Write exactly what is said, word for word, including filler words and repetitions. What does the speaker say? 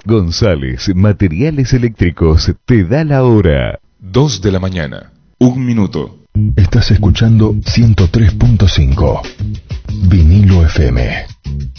González Materiales Eléctricos te da la hora. Dos de la mañana. Un minuto. Estás escuchando ciento tres punto cinco. Vinilo F M.